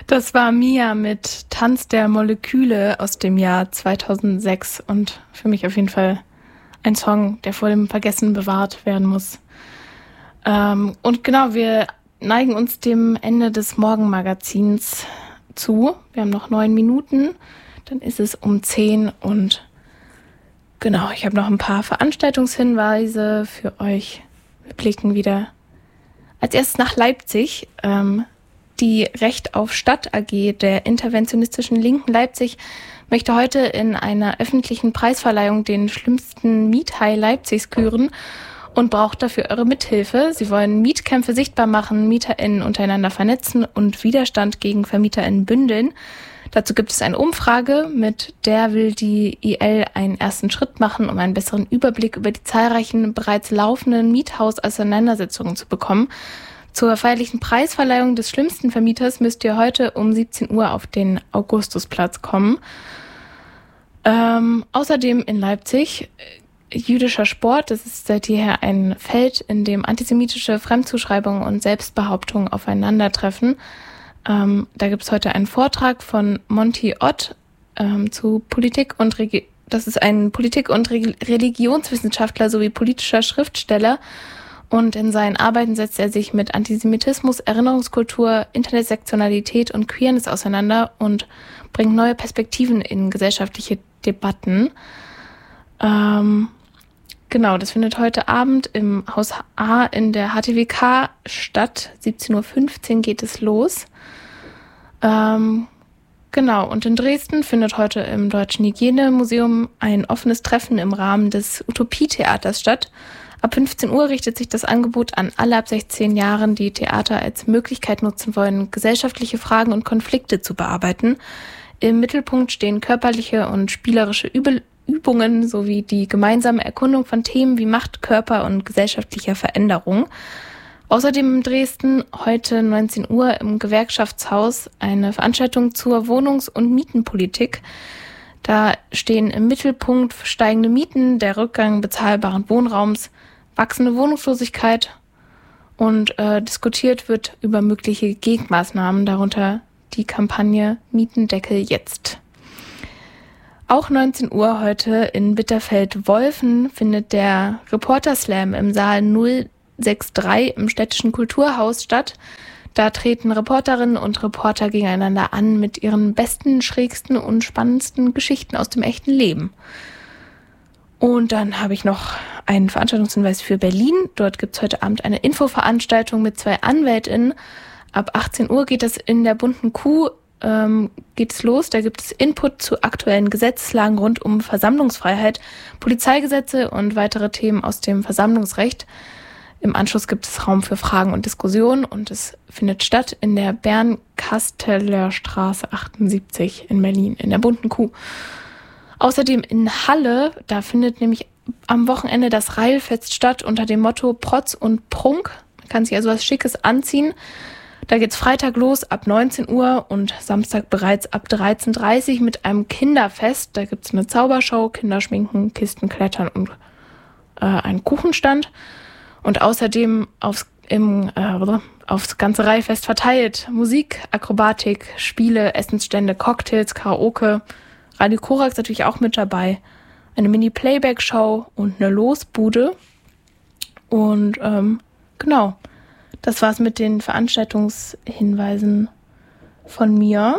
Das war Mia mit Tanz der Moleküle aus dem Jahr 2006 und für mich auf jeden Fall ein Song, der vor dem Vergessen bewahrt werden muss. Und genau, wir neigen uns dem Ende des Morgenmagazins zu. Wir haben noch 9 Minuten, dann ist es um 10 und genau, ich habe noch ein paar Veranstaltungshinweise für euch. Wir blicken wieder als erstes nach Leipzig. Die Recht auf Stadt AG der interventionistischen Linken Leipzig möchte heute in einer öffentlichen Preisverleihung den schlimmsten Miethai Leipzigs küren und braucht dafür eure Mithilfe. Sie wollen Mietkämpfe sichtbar machen, MieterInnen untereinander vernetzen und Widerstand gegen VermieterInnen bündeln. Dazu gibt es eine Umfrage, mit der will die IL einen ersten Schritt machen, um einen besseren Überblick über die zahlreichen bereits laufenden Miethaus-Auseinandersetzungen zu bekommen. Zur feierlichen Preisverleihung des schlimmsten Vermieters müsst ihr heute um 17 Uhr auf den Augustusplatz kommen. Außerdem in Leipzig jüdischer Sport. Das ist seit jeher ein Feld, in dem antisemitische Fremdzuschreibungen und Selbstbehauptungen aufeinandertreffen. Da gibt es heute einen Vortrag von Monty Ott zu Politik und das ist ein Politik- und Religionswissenschaftler sowie politischer Schriftsteller. Und in seinen Arbeiten setzt er sich mit Antisemitismus, Erinnerungskultur, Intersektionalität und Queerness auseinander und bringt neue Perspektiven in gesellschaftliche Debatten. Genau, das findet heute Abend im Haus A in der HTWK statt. 17.15 Uhr geht es los. Genau, und in Dresden findet heute im Deutschen Hygienemuseum ein offenes Treffen im Rahmen des Utopietheaters statt. Ab 15 Uhr richtet sich das Angebot an alle ab 16 Jahren, die Theater als Möglichkeit nutzen wollen, gesellschaftliche Fragen und Konflikte zu bearbeiten. Im Mittelpunkt stehen körperliche und spielerische Übungen sowie die gemeinsame Erkundung von Themen wie Macht, Körper und gesellschaftlicher Veränderung. Außerdem in Dresden heute 19 Uhr im Gewerkschaftshaus eine Veranstaltung zur Wohnungs- und Mietenpolitik. Da stehen im Mittelpunkt steigende Mieten, der Rückgang bezahlbaren Wohnraums, wachsende Wohnungslosigkeit und diskutiert wird über mögliche Gegenmaßnahmen, darunter die Kampagne Mietendeckel jetzt. Auch 19 Uhr heute in Bitterfeld-Wolfen findet der Reporter-Slam im Saal 063 im Städtischen Kulturhaus statt. Da treten Reporterinnen und Reporter gegeneinander an mit ihren besten, schrägsten und spannendsten Geschichten aus dem echten Leben. Und dann habe ich noch einen Veranstaltungshinweis für Berlin. Dort gibt es heute Abend eine Infoveranstaltung mit 2 AnwältInnen. Ab 18 Uhr geht es in der Bunten Kuh geht's los. Da gibt es Input zu aktuellen Gesetzeslagen rund um Versammlungsfreiheit, Polizeigesetze und weitere Themen aus dem Versammlungsrecht. Im Anschluss gibt es Raum für Fragen und Diskussionen und es findet statt in der Bernkasteler Straße 78 in Berlin, in der Bunten Kuh. Außerdem in Halle, da findet nämlich am Wochenende das Reilfest statt unter dem Motto Protz und Prunk. Man kann sich also was Schickes anziehen. Da geht's Freitag los ab 19 Uhr und Samstag bereits ab 13.30 Uhr mit einem Kinderfest. Da gibt's eine Zaubershow, Kinderschminken, Kistenklettern und einen Kuchenstand. Und außerdem aufs ganze Reihfest verteilt Musik, Akrobatik, Spiele, Essensstände, Cocktails, Karaoke. Radio Korax natürlich auch mit dabei. Eine Mini-Playback-Show und eine Losbude. Und genau, das war's mit den Veranstaltungshinweisen von mir.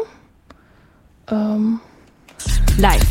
Live.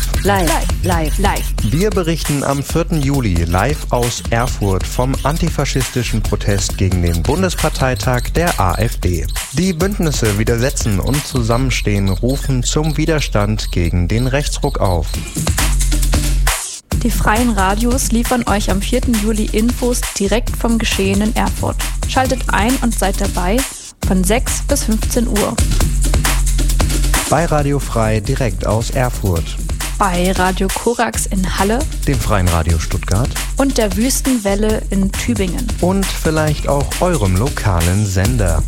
Wir berichten am 4. Juli live aus Erfurt vom antifaschistischen Protest gegen den Bundesparteitag der AfD. Die Bündnisse Widersetzen und Zusammenstehen rufen zum Widerstand gegen den Rechtsruck auf. Die freien Radios liefern euch am 4. Juli Infos direkt vom Geschehen in Erfurt. Schaltet ein und seid dabei von 6 bis 15 Uhr. Bei Radio Frei direkt aus Erfurt. Bei Radio Korax in Halle, Dem Freien Radio Stuttgart und der Wüstenwelle in Tübingen. und vielleicht auch eurem lokalen Sender.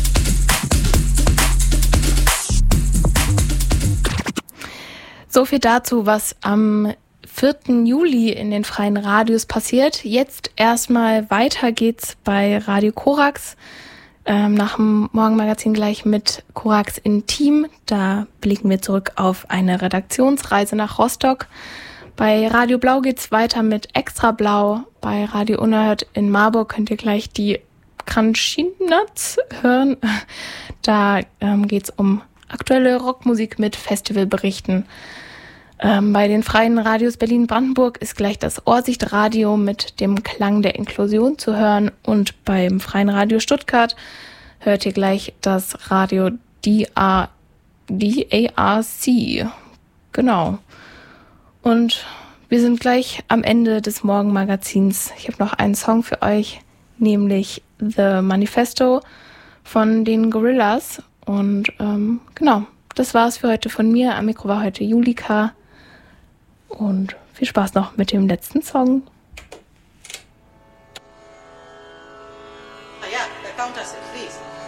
So viel dazu, was am 4. Juli in den freien Radios passiert. Jetzt erstmal weiter geht's bei Radio Korax. nach dem Morgenmagazin gleich mit Korax Intim. Da blicken wir zurück auf eine Redaktionsreise nach Rostock. Bei Radio Blau geht's weiter mit Extra Blau. Bei Radio Unerhört in Marburg könnt ihr gleich die Kranschinats hören. Da geht's um aktuelle Rockmusik mit Festivalberichten. Bei den freien Radios Berlin-Brandenburg ist gleich das Ohrsichtradio mit dem Klang der Inklusion zu hören. Und beim freien Radio Stuttgart hört ihr gleich das Radio DARC. Genau. Und wir sind gleich am Ende des Morgenmagazins. Ich habe noch einen Song für euch, nämlich The Manifesto von den Gorillaz. Und genau, das war's für heute von mir. Am Mikro war heute Julika. Und viel Spaß noch mit dem letzten Song. Yeah, the Countess, please.